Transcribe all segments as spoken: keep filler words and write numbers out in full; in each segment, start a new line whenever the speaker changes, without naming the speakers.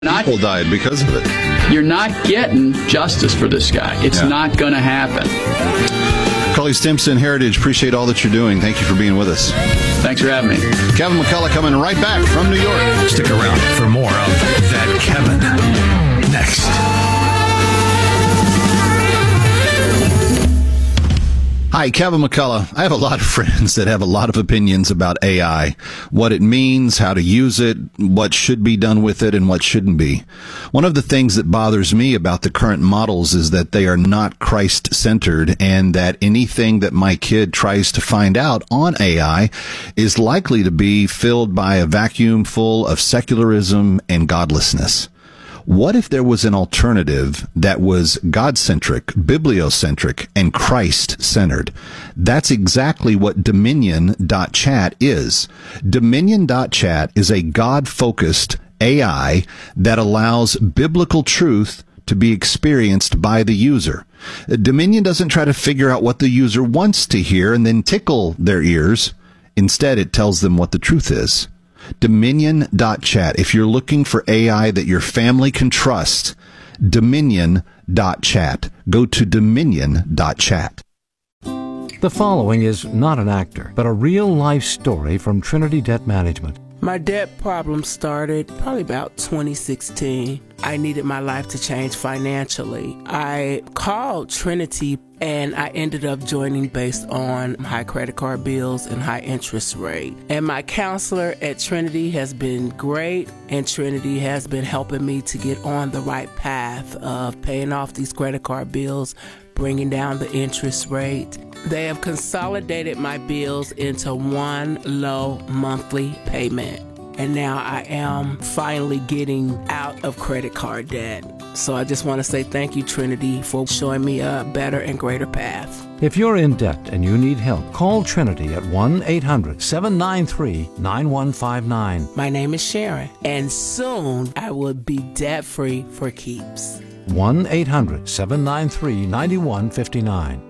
Not,
People died because of it.
You're not getting justice for this guy. It's
Yeah.
not going to happen.
Cully Stimson, Heritage, appreciate all that you're doing. Thank you for being with us.
Thanks for having me.
Kevin McCullough coming right back from New York.
Stick around for more of That Kevin next.
Hi, Kevin McCullough. I have a lot of friends that have a lot of opinions about A I, what it means, how to use it, what should be done with it, and what shouldn't be. One of the things that bothers me about the current models is that they are not Christ-centered, and that anything that my kid tries to find out on A I is likely to be filled by a vacuum full of secularism and godlessness. What if there was an alternative that was God-centric, bibliocentric, and Christ-centered? That's exactly what Dominion dot chat is. Dominion dot chat is a God-focused A I that allows biblical truth to be experienced by the user. Dominion doesn't try to figure out what the user wants to hear and then tickle their ears. Instead, it tells them what the truth is. Dominion dot chat. If you're looking for A I that your family can trust, Dominion dot chat. Go to Dominion dot chat.
The following is not an actor, but a real-life story from Trinity Debt Management.
My debt problem started probably about twenty sixteen. I needed my life to change financially. I called Trinity and I ended up joining based on high credit card bills and high interest rate. And my counselor at Trinity has been great, and Trinity has been helping me to get on the right path of paying off these credit card bills, bringing down the interest rate. They have consolidated my bills into one low monthly payment. And now I am finally getting out of credit card debt. So I just want to say thank you, Trinity, for showing me a better and greater path.
If you're in debt and you need help, call Trinity at one eight hundred seven nine three nine one five nine.
My name is Sharon, and soon I will be debt-free for keeps.
one eight hundred seven nine three nine one five nine.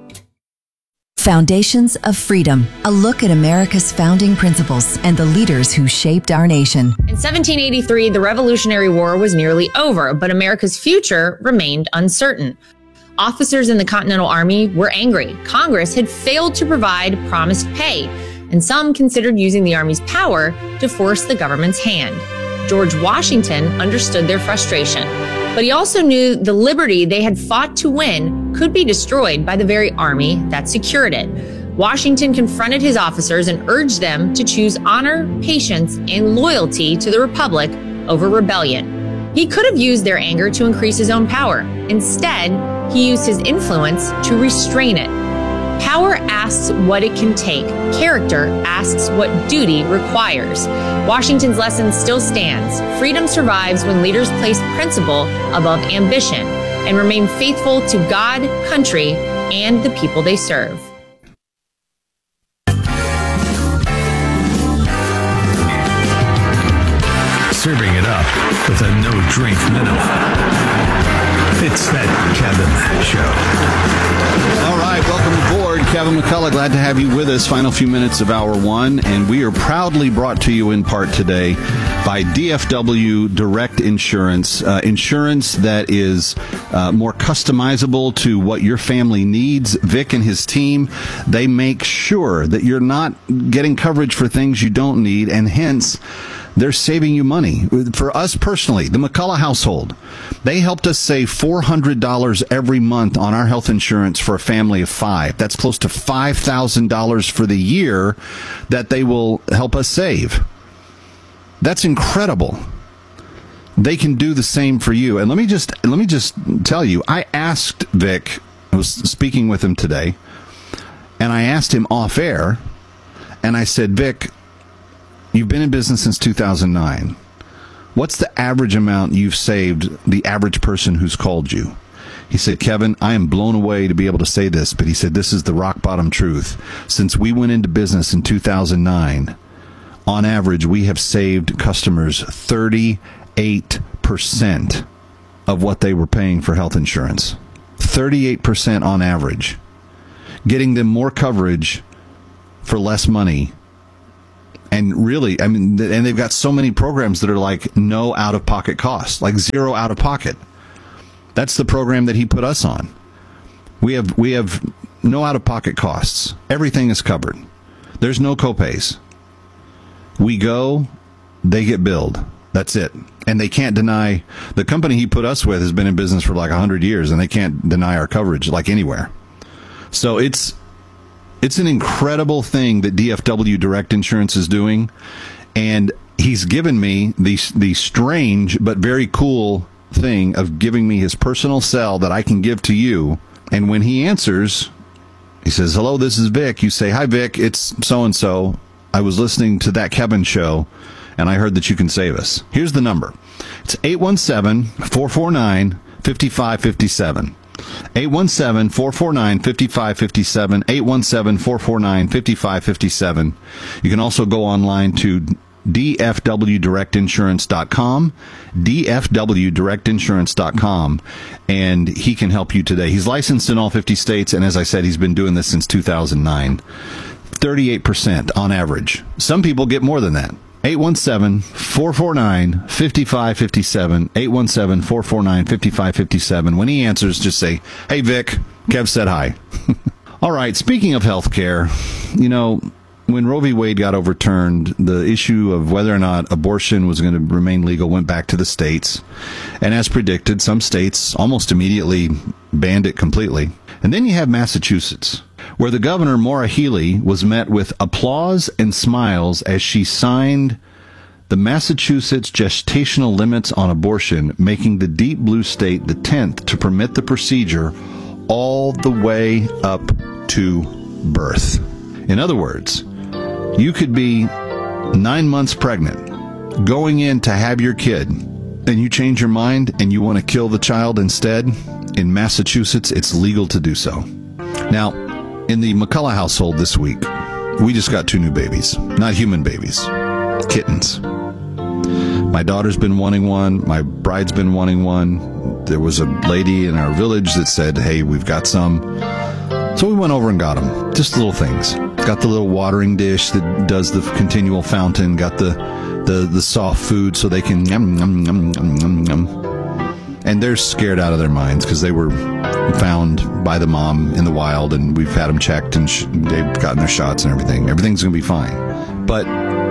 Foundations of Freedom, a look at America's founding principles and the leaders who shaped our nation.
In seventeen eighty-three, the Revolutionary War was nearly over, but America's future remained uncertain. Officers in the Continental Army were angry. Congress had failed to provide promised pay, and some considered using the Army's power to force the government's hand. George Washington understood their frustration, but he also knew the liberty they had fought to win could be destroyed by the very army that secured it. Washington confronted his officers and urged them to choose honor, patience, and loyalty to the Republic over rebellion. He could have used their anger to increase his own power. Instead, he used his influence to restrain it. Power asks what it can take. Character asks what duty requires. Washington's lesson still stands. Freedom survives when leaders place principle above ambition and remain faithful to God, country, and the people they serve.
Serving it up with a no-drink minimum. It's That Kevin Show.
All right, welcome aboard. Kevin McCullough, glad to have you with us. Final few minutes of hour one, and we are proudly brought to you in part today by D F W Direct Insurance, uh, insurance that is uh, more customizable to what your family needs. Vic and his team, they make sure that you're not getting coverage for things you don't need, and hence they're saving you money. For us personally, the McCullough household, they helped us save four hundred dollars every month on our health insurance for a family of five. That's close to five thousand dollars for the year that they will help us save. That's incredible. They can do the same for you. And let me just let me just tell you, I asked Vic, I was speaking with him today, and I asked him off air, and I said, Vic, you've been in business since two thousand nine. What's the average amount you've saved the average person who's called you? He said, Kevin, I am blown away to be able to say this, but he said, this is the rock bottom truth. Since we went into business in two thousand nine, on average, we have saved customers thirty-eight percent of what they were paying for health insurance. thirty-eight percent on average. Getting them more coverage for less money And really, I mean, th- and they've got so many programs that are like no out-of-pocket costs, like zero out-of-pocket. That's the program that he put us on. We have we have no out-of-pocket costs. Everything is covered. There's no copays. We go, they get billed. That's it. And they can't deny, the company he put us with has been in business for like one hundred years, and they can't deny our coverage like anywhere. So it's it's an incredible thing that D F W Direct Insurance is doing. And he's given me the, the strange but very cool thing of giving me his personal cell that I can give to you. And when he answers, he says, "Hello, this is Vic." You say, "Hi, Vic, it's so-and-so. I was listening to that Kevin show, and I heard that you can save us." Here's the number. It's eight one seven, four four nine, five five five seven. eight one seven, four four nine, five five five seven. eight one seven, four four nine, five five five seven. You can also go online to D F W direct insurance dot com, D F W direct insurance dot com, and he can help you today. He's licensed in all fifty states, and as I said, he's been doing this since two thousand nine. thirty-eight percent on average. Some people get more than that. eight one seven, four four nine, five five five seven, eight one seven, four four nine, five five five seven. When he answers, just say, "Hey, Vic, Kev said hi." All right, speaking of health care, you know, when Roe v. Wade got overturned, the issue of whether or not abortion was going to remain legal went back to the states. And as predicted, some states almost immediately banned it completely. And then you have Massachusetts, where the governor, Maura Healey, was met with applause and smiles as she signed the Massachusetts gestational limits on abortion, making the deep blue state the tenth to permit the procedure all the way up to birth. In other words, you could be nine months pregnant, going in to have your kid, and you change your mind and you want to kill the child instead. In Massachusetts, it's legal to do so. Now, in the McCullough household this week, we just got two new babies. Not human babies, kittens. My daughter's been wanting one. My bride's been wanting one. There was a lady in our village that said, "Hey, we've got some." So we went over and got them. Just little things. Got the little watering dish that does the continual fountain. Got the the, the soft food so they can yum, yum, yum, yum, yum, yum. And they're scared out of their minds because they were found by the mom in the wild, and we've had them checked, and sh- they've gotten their shots and everything. Everything's going to be fine. But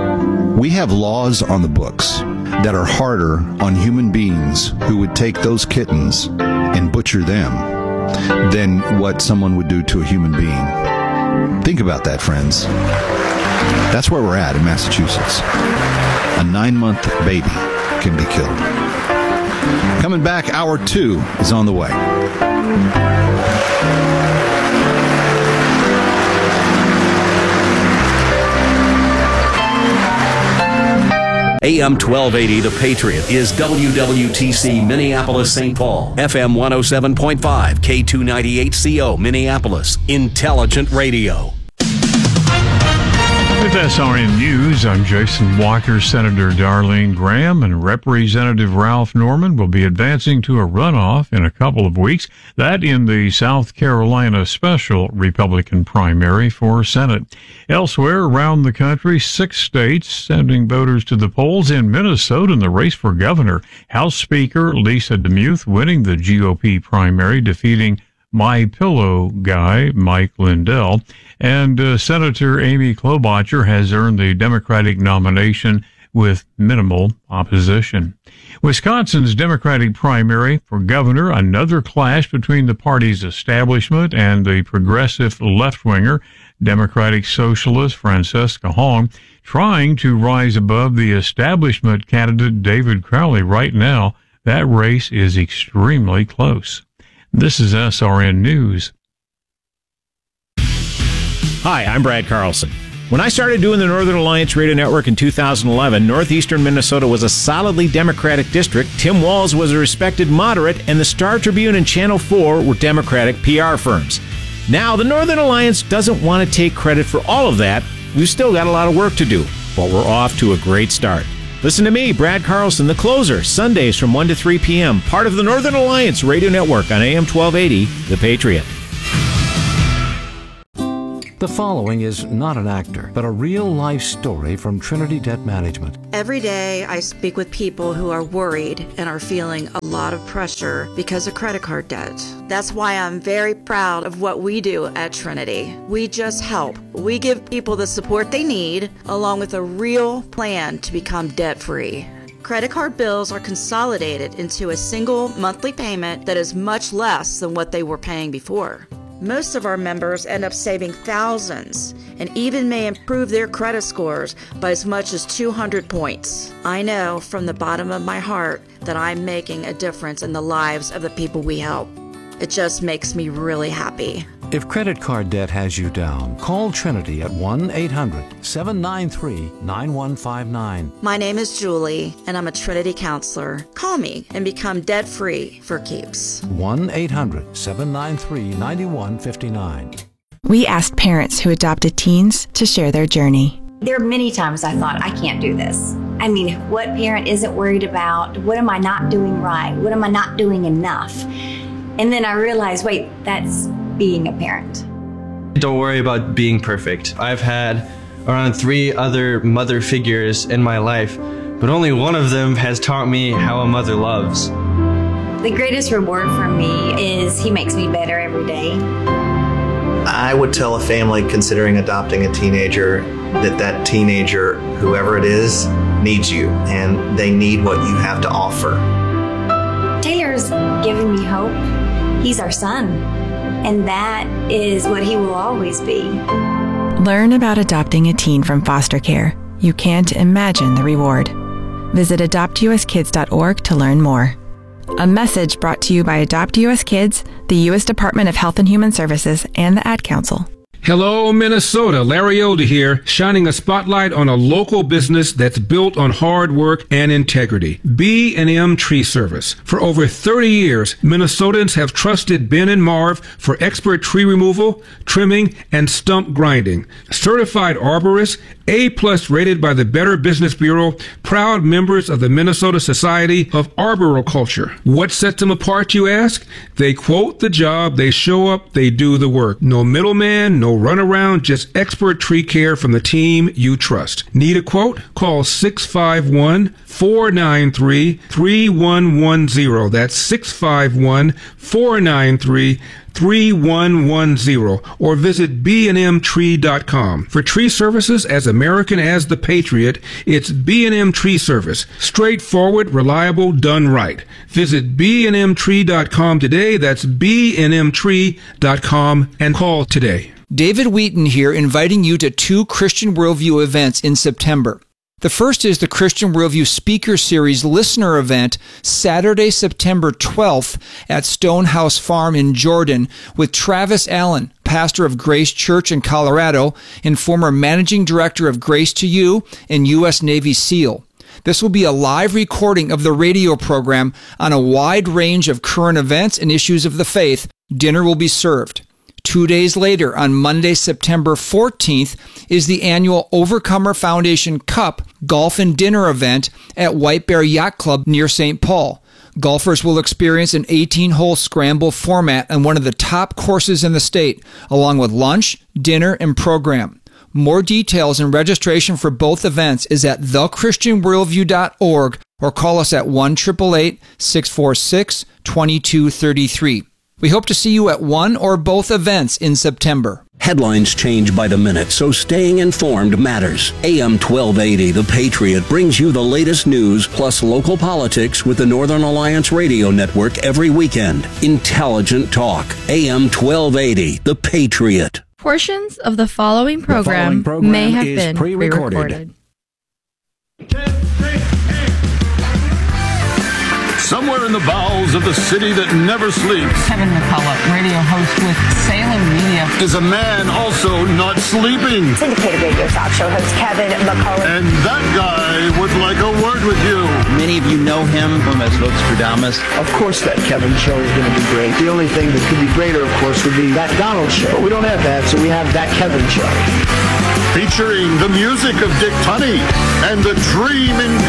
we have laws on the books that are harder on human beings who would take those kittens and butcher them than what someone would do to a human being. Think about that, friends. That's where we're at in Massachusetts. A nine-month baby can be killed. Coming back, hour two is on the way.
A M twelve eighty, The Patriot, is W W T C Minneapolis, Saint Paul. F M one oh seven point five, K two ninety-eight C O, Minneapolis. Intelligent radio.
With S R N News, I'm Jason Walker. Senator Darlene Graham and Representative Ralph Norman will be advancing to a runoff in a couple of weeks. That in the South Carolina special Republican primary for Senate. Elsewhere around the country, six states sending voters to the polls. In Minnesota, in the race for governor, House Speaker Lisa DeMuth winning the G O P primary, defeating My Pillow guy Mike Lindell, and uh, Senator Amy Klobuchar has earned the Democratic nomination with minimal opposition. Wisconsin's Democratic primary for governor, another clash between the party's establishment and the progressive left-winger Democratic Socialist Francesca Hong, trying to rise above the establishment candidate David Crowley. Right now, that race is extremely close. This is S R N News.
Hi, I'm Brad Carlson. When I started doing the Northern Alliance Radio Network in two thousand eleven, northeastern Minnesota was a solidly Democratic district. Tim Walz was a respected moderate, and the Star Tribune and Channel four were Democratic P R firms. Now, the Northern Alliance doesn't want to take credit for all of that. We've still got a lot of work to do, but we're off to a great start. Listen to me, Brad Carlson, the closer, Sundays from one to three p.m., part of the Northern Alliance Radio Network on A M twelve eighty, The Patriot.
The following is not an actor, but a real-life story from Trinity Debt Management.
Every day I speak with people who are worried and are feeling a lot of pressure because of credit card debt. That's why I'm very proud of what we do at Trinity. We just help. We give people the support they need, along with a real plan to become debt-free. Credit card bills are consolidated into a single monthly payment that is much less than what they were paying before. Most of our members end up saving thousands and even may improve their credit scores by as much as two hundred points. I know from the bottom of my heart that I'm making a difference in the lives of the people we help. It just makes me really happy.
If credit card debt has you down, call Trinity at one eight hundred seven nine three nine one five nine.
My name is Julie, and I'm a Trinity counselor. Call me and become debt-free for keeps.
one eight hundred seven nine three nine one five nine.
We asked parents who adopted teens to share their journey.
There are many times I thought, I can't do this. I mean, what parent isn't worried about? What am I not doing right? What am I not doing enough? And then I realized, wait, that's being a parent.
Don't worry about being perfect. I've had around three other mother figures in my life, but only one of them has taught me how a mother loves.
The greatest reward for me is he makes me better every day.
I would tell a family considering adopting a teenager that that teenager, whoever it is, needs you, and they need what you have to offer.
Taylor's given me hope. He's our son, and that is what he will always be.
Learn about adopting a teen from foster care. You can't imagine the reward. Visit adopt u s kids dot org to learn more. A message brought to you by Adopt U S Kids, the U S Department of Health and Human Services, and the Ad Council.
Hello, Minnesota. Larry Older here, shining a spotlight on a local business that's built on hard work and integrity. B and M Tree Service. For over thirty years, Minnesotans have trusted Ben and Marv for expert tree removal, trimming, and stump grinding. Certified arborists, A-plus rated by the Better Business Bureau, proud members of the Minnesota Society of Arboriculture. What sets them apart, you ask? They quote the job, they show up, they do the work. No middleman, no run around, just expert tree care from the team you trust. Need a quote? Call six five one, four nine three, three one one zero. That's six five one, four nine three, three one one zero, or visit b and m tree dot com. For tree services as American as the Patriot, it's B and M Tree Service. Straightforward, reliable, done right. Visit b and m tree dot com today. That's b and m tree dot com, and call today.
David Wheaton here, inviting you to two Christian Worldview events in September. The first is the Christian Worldview Speaker Series Listener Event, Saturday, September twelfth at Stonehouse Farm in Jordan, with Travis Allen, pastor of Grace Church in Colorado and former managing director of Grace to You and U S Navy SEAL. This will be a live recording of the radio program on a wide range of current events and issues of the faith. Dinner will be served. Two days later, on Monday, September fourteenth, is the annual Overcomer Foundation Cup Golf and Dinner event at White Bear Yacht Club near Saint Paul. Golfers will experience an eighteen-hole scramble format on one of the top courses in the state, along with lunch, dinner, and program. More details and registration for both events is at the christian worldview dot org or call us at one eight eight eight, six four six, two two three three. We hope to see you at one or both events in September.
Headlines change by the minute, so staying informed matters. A M twelve eighty, The Patriot, brings you the latest news plus local politics with the Northern Alliance Radio Network every weekend. Intelligent talk. A M twelve eighty, The Patriot.
Portions of the following program,
The following program
may have
is
been
pre-recorded.
pre-recorded.
Somewhere in the bowels of the city that never sleeps,
Kevin McCullough, radio host with Salem Media,
is a man also not sleeping.
Syndicated radio talk show host Kevin McCullough.
And that guy would like a word with you.
Many of you know him from as Nostradamus.
Of course that Kevin show is going to be great. The only thing that could be greater, of course, would be that Donald show. But we don't have that, so we have that Kevin show.
Featuring the music of Dick Tunney and the dream in